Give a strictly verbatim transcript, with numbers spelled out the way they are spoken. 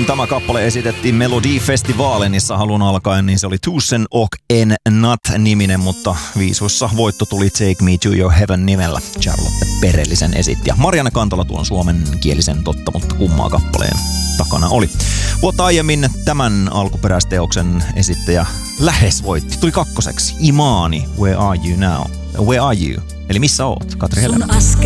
kun tämä kappale esitettiin Melodifestivaalenissa alun alkaen, niin se oli Tusen och en natt-niminen, mutta viisuissa voitto tuli Take Me to Your Heaven nimellä. Charlotte Perellisen esitti. Ja Marianne Kantola tuon suomenkielisen totta, mutta kummaa kappaleen takana oli. Vuotta aiemmin tämän alkuperäisteoksen esittäjä lähes voitti. Tuli kakkoseksi. Imani, Where Are You Now? Where Are You? Eli missä oot, Katri Helena?